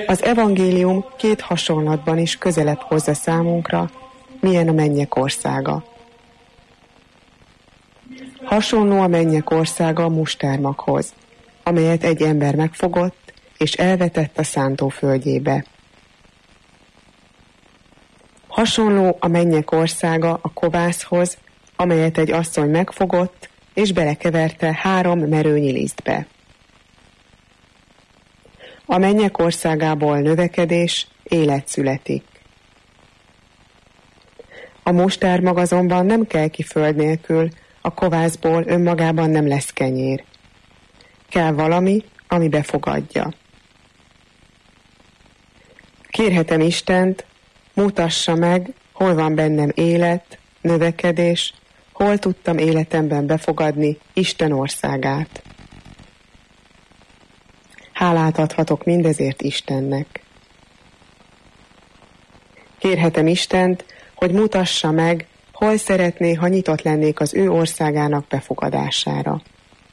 Az evangélium két hasonlatban is közelebb hozza számunkra, milyen a mennyek országa. Hasonló a mennyek országa a mustármaghoz, amelyet egy ember megfogott és elvetett a szántóföldjébe. Hasonló a mennyek országa a kovászhoz, amelyet egy asszony megfogott és belekeverte 3 merőnyi lisztbe. A mennyek országából növekedés, élet születik. A mustármag azonban nem kel ki föld nélkül, a kovászból önmagában nem lesz kenyér. Kell valami, ami befogadja. Kérhetem Istent, mutassa meg, hol van bennem élet, növekedés, hol tudtam életemben befogadni Isten országát. Hálát adhatok mindezért Istennek. Kérhetem Istent, hogy mutassa meg, hol szeretné, ha nyitott lennék az ő országának befogadására.